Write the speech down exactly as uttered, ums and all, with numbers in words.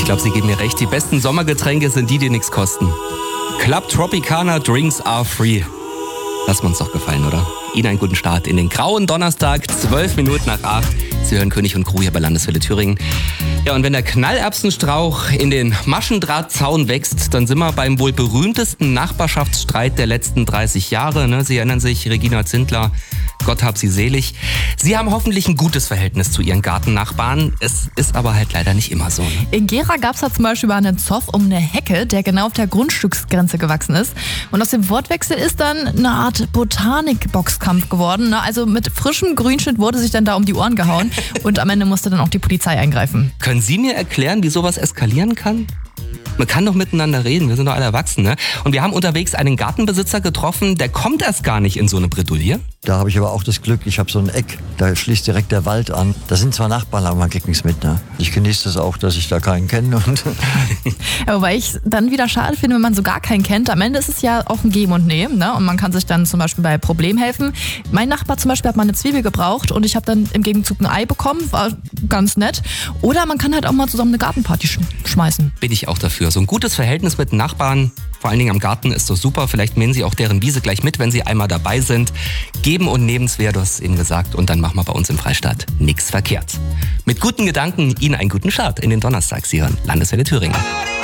Ich glaube, Sie geben mir recht. Die besten Sommergetränke sind die, die nichts kosten. Club Tropicana, Drinks are free. Lassen wir uns doch gefallen, oder? Ihnen einen guten Start in den grauen Donnerstag, zwölf Minuten nach acht. Sie hören König und Crew hier bei Landeswelle Thüringen. Ja, und wenn der Knallerbsenstrauch in den Maschendrahtzaun wächst, dann sind wir beim wohl berühmtesten Nachbarschaftsstreit der letzten dreißig Jahre. Ne? Sie erinnern sich, Regina Zindler, Gott hab sie selig. Sie haben hoffentlich ein gutes Verhältnis zu Ihren Gartennachbarn. Es ist aber halt leider nicht immer so. Ne? In Gera gab es da zum Beispiel einen Zoff um eine Hecke, der genau auf der Grundstücksgrenze gewachsen ist. Und aus dem Wortwechsel ist dann eine Art Botanik-Boxkampf geworden. Ne? Also mit frischem Grünschnitt wurde sich dann da um die Ohren gehauen und am Ende musste dann auch die Polizei eingreifen. Können Sie mir erklären, wie sowas eskalieren kann? Man kann doch miteinander reden, wir sind doch alle erwachsen, ne? Und wir haben unterwegs einen Gartenbesitzer getroffen, der kommt erst gar nicht in so eine Bredouille. Da habe ich aber auch das Glück, ich habe so ein Eck, da schließt direkt der Wald an. Da sind zwar Nachbarn, aber man kriegt nichts mit, ne? Ich genieße das auch, dass ich da keinen kenne. Und ja, wobei ich dann wieder schade finde, wenn man so gar keinen kennt. Am Ende ist es ja auch ein Geben und Nehmen, ne? Und man kann sich dann zum Beispiel bei Problemen helfen. Mein Nachbar zum Beispiel hat mal eine Zwiebel gebraucht und ich habe dann im Gegenzug ein Ei bekommen, war ganz nett. Oder man kann halt auch mal zusammen eine Gartenparty sch- schmeißen. Bin ich auch dafür. So ein gutes Verhältnis mit Nachbarn, vor allen Dingen am Garten, ist so super. Vielleicht mähen Sie auch deren Wiese gleich mit, wenn Sie einmal dabei sind. Geben und nebenswert, du hast es eben gesagt. Und dann machen wir bei uns im Freistaat nichts verkehrt. Mit guten Gedanken Ihnen einen guten Start in den Donnerstag. Sie hören Landeswelle Thüringen.